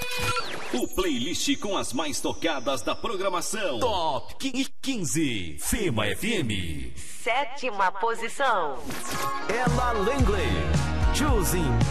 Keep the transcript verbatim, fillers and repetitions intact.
O playlist com as mais tocadas da programação. Top quinze, Fema F M. Sétima posição. Ella Langley, Choosing